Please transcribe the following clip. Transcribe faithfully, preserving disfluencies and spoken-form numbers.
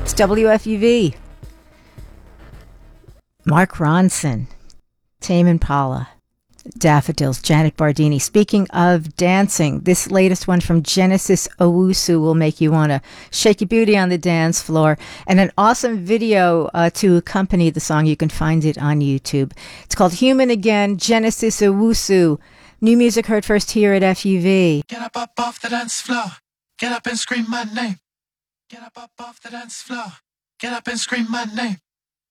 It's W F U V. Mark Ronson, Tame Impala, Daffodils, Janet Bardini. Speaking of dancing, this latest one from Genesis Owusu will make you want to shake your booty on the dance floor. And an awesome video uh, to accompany the song. You can find it on YouTube. It's called Human Again, Genesis Owusu. New music heard first here at F U V. Get up, up off the dance floor. Get up and scream my name. Get up, up off the dance floor. Get up and scream my name.